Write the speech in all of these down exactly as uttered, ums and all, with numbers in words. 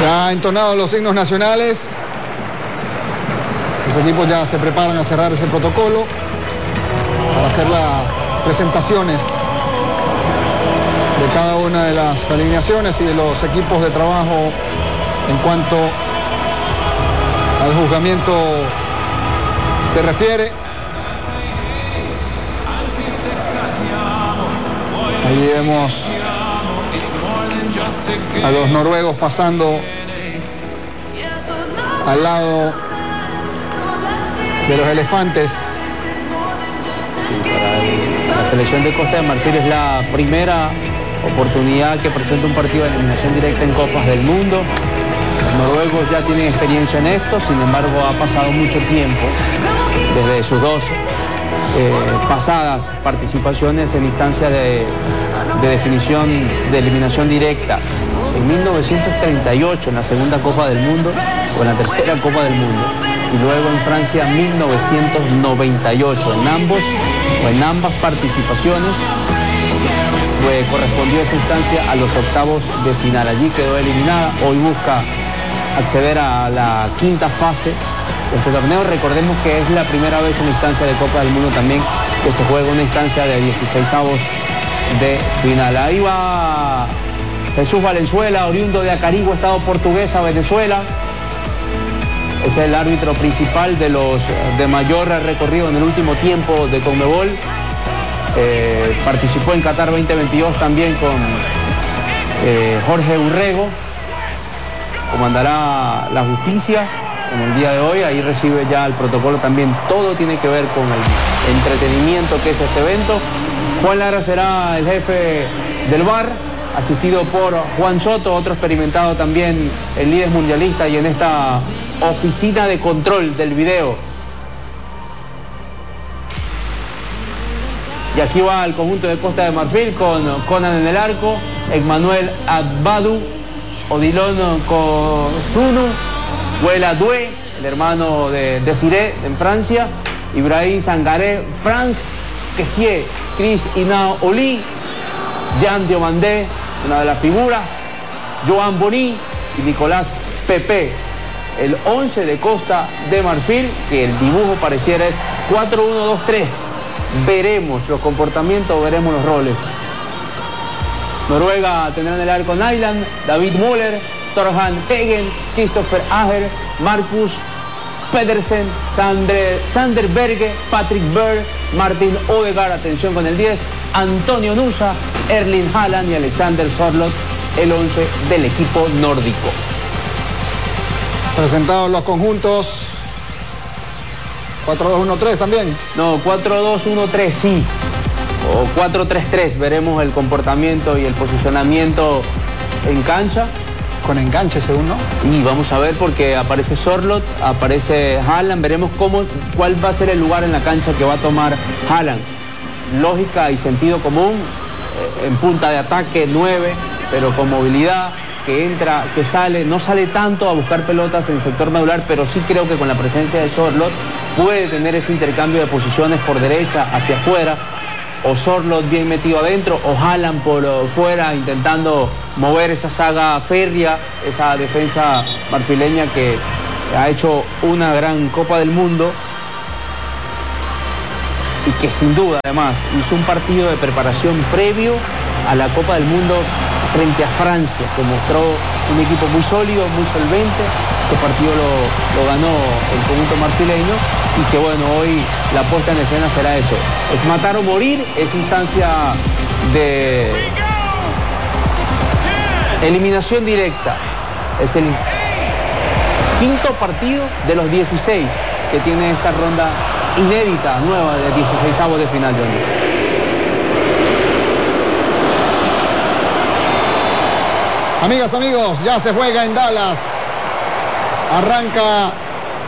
Ya entonados los himnos nacionales, los equipos ya se preparan a cerrar ese protocolo para hacer las presentaciones de cada una de las alineaciones y de los equipos de trabajo en cuanto al juzgamiento se refiere. Ahí vemos a los noruegos pasando al lado de los elefantes. Sí, para el, la selección de Costa de Marfil es la primera oportunidad que presenta un partido de eliminación directa en Copas del Mundo. Los noruegos ya tienen experiencia en esto, sin embargo ha pasado mucho tiempo desde sus dos eh, pasadas participaciones en instancias de, de definición de eliminación directa. En mil novecientos treinta y ocho en la segunda Copa del Mundo o en la tercera Copa del Mundo y luego en Francia mil novecientos noventa y ocho. En ambos o en ambas participaciones pues, correspondió esa instancia a los octavos de final. Allí quedó eliminada. Hoy busca acceder a la quinta fase de este torneo. Recordemos que es la primera vez en la instancia de Copa del Mundo también que se juega una instancia de dieciseisavos de final. Ahí va Jesús Valenzuela, oriundo de Acarigua, estado portuguesa, Venezuela. Es el árbitro principal de los de mayor recorrido en el último tiempo de Conmebol. Eh, participó en Qatar veinte veintidós también con eh, Jorge Urrego. Comandará la justicia en el día de hoy. Ahí recibe ya el protocolo también. Todo tiene que ver con el entretenimiento que es este evento. Juan Lara será el jefe del V A R, asistido por Juan Soto, otro experimentado también en líderes mundialistas y en esta oficina de control del video. Y aquí va el conjunto de Costa de Marfil con Conan en el arco, Emmanuel Abadou, Odilon Kozunu, Huela Due, el hermano de Desiré en Francia, Ibrahim Sangaré, Frank Kessié, Chris Inao Oli, Jean Diomandé, una de las figuras, Joan Boni y Nicolás Pepe. El once de Costa de Marfil, que el dibujo pareciera es cuatro uno dos tres. Veremos los comportamientos, veremos los roles. Noruega tendrá en el arco Nyland, David Müller, Torhan Hegen, Christopher Ager, Marcus Pedersen, Sander, Sander Berge, Patrick Berg, Martin Odegaard, atención con el diez, Antonio Nusa, Erling Haaland y Alexander Sørloth, el once del equipo nórdico. Presentados los conjuntos. cuatro dos uno tres también. No, cuatro dos uno tres sí. O cuatro tres tres, veremos el comportamiento y el posicionamiento en cancha. Con enganche según, ¿no? Y vamos a ver porque aparece Sørloth, aparece Haaland, veremos cómo, cuál va a ser el lugar en la cancha que va a tomar Haaland. Lógica y sentido común, eh, en punta de ataque, nueve, pero con movilidad, que entra, que sale, no sale tanto a buscar pelotas en el sector medular, pero sí creo que con la presencia de Sørloth puede tener ese intercambio de posiciones por derecha hacia afuera, o Sørloth bien metido adentro, o Haaland por fuera intentando mover esa saga férrea, esa defensa marfileña que ha hecho una gran Copa del Mundo y que sin duda además hizo un partido de preparación previo a la Copa del Mundo frente a Francia. Se mostró un equipo muy sólido, muy solvente. Este partido lo, lo ganó el conjunto marfileño y que bueno, hoy la puesta en escena será eso. Es matar o morir, es instancia de eliminación directa. Es el quinto partido de los dieciséis que tiene esta ronda inédita, nueva, de dieciseisavos de final de año. Amigas, amigos, ya se juega en Dallas. Arranca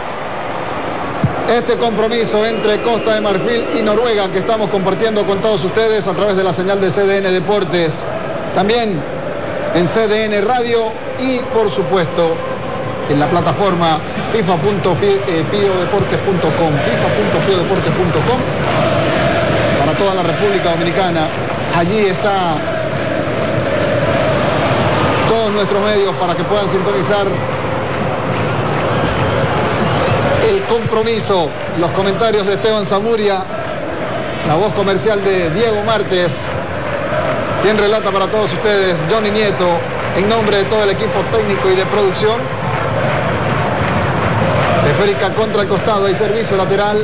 este compromiso entre Costa de Marfil y Noruega que estamos compartiendo con todos ustedes a través de la señal de C D N Deportes. También en C D N Radio y, por supuesto, en la plataforma fifa punto piodeportes punto com, fifa punto piodeportes punto com, para toda la República Dominicana. Allí está todos nuestros medios para que puedan sintonizar el compromiso. Los comentarios de Esteban Zamuria, la voz comercial de Diego Martes, quien relata para todos ustedes, Johnny Nieto, en nombre de todo el equipo técnico y de producción. Esférica contra el costado, hay servicio lateral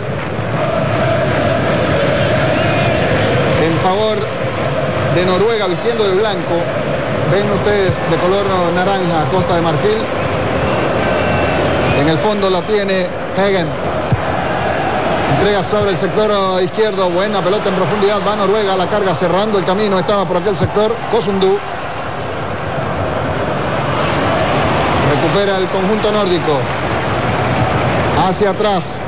en favor de Noruega, vistiendo de blanco. Ven ustedes de color naranja, Costa de Marfil. En el fondo la tiene Hegen. Entrega sobre el sector izquierdo, buena pelota en profundidad, va Noruega a la carga cerrando el camino, estaba por aquel sector Kosundu. Recupera el conjunto nórdico. Hacia atrás.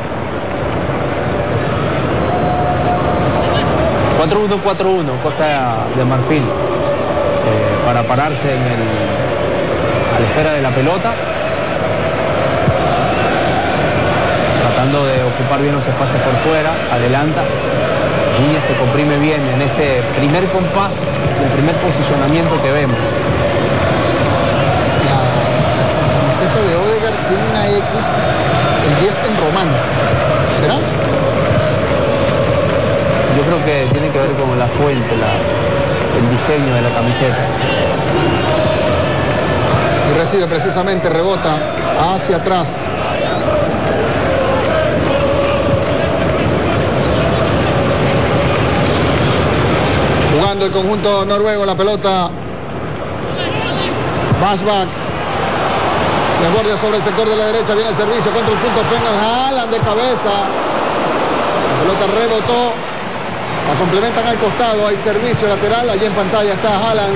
cuatro uno cuatro uno, Costa de Marfil, eh, para pararse en el, a la espera de la pelota, tratando de ocupar bien los espacios por fuera, adelanta. Núñez se comprime bien en este primer compás, el primer posicionamiento que vemos. La camiseta de Odegaard tiene una X, el diez en romano. ¿Será? Yo creo que tiene que ver con la fuente, la, el diseño de la camiseta. Y recibe precisamente, rebota hacia atrás. Jugando el conjunto noruego, la pelota. Bashback. Desborde sobre el sector de la derecha, viene el servicio contra el punto penal. Haaland de cabeza. La pelota rebotó. La complementan al costado, hay servicio lateral, allí en pantalla está Haaland.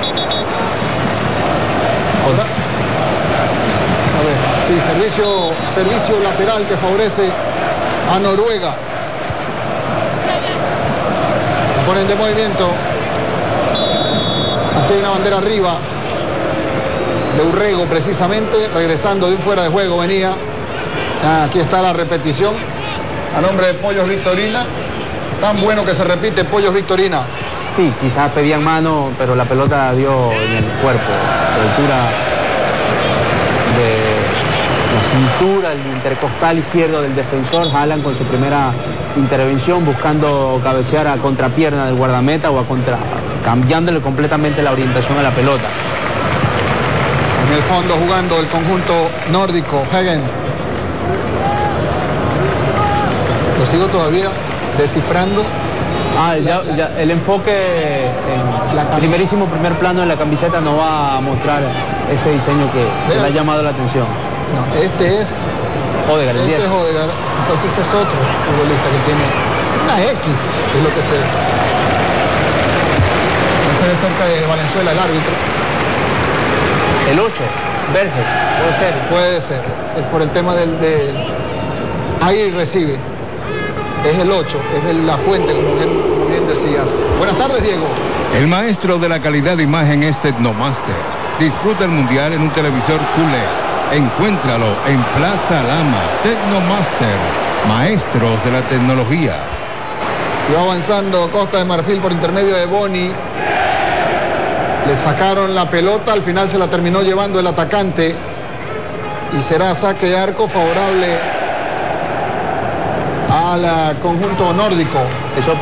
Ahora, a ver, sí, servicio, servicio lateral que favorece a Noruega. La ponen de movimiento. Aquí hay una bandera arriba de Urrego precisamente, regresando de un fuera de juego venía. Ah, aquí está la repetición a nombre de Pollos Victorina. Tan bueno que se repite, Pollos Victorina. Sí, quizás pedían mano, pero la pelota dio en el cuerpo, a la altura de la cintura, el intercostal izquierdo del defensor. Haaland con su primera intervención, buscando cabecear a contrapierna del guardameta o a contra, cambiándole completamente la orientación a la pelota. En el fondo jugando el conjunto nórdico, Hegen. Lo sigo todavía descifrando. Ah, ya, la, ya, el enfoque en el primerísimo primer plano de la camiseta no va a mostrar ese diseño que, que le ha llamado la atención. No, este es Odegaard, este es Odegaard, entonces es otro futbolista que tiene una X, es lo que se se ve cerca de Valenzuela, el árbitro. El ocho, Berger, puede ser. Puede ser, es por el tema del de ahí recibe. Es el ocho, es el, la fuente, como bien, como bien decías. Buenas tardes, Diego. El maestro de la calidad de imagen es Tecnomaster. Disfruta el mundial en un televisor Q L E D. Encuéntralo en Plaza Lama. Tecnomaster, maestros de la tecnología. Y va avanzando Costa de Marfil por intermedio de Boni. Le sacaron la pelota, al final se la terminó llevando el atacante. Y será saque de arco favorable al conjunto nórdico. Eso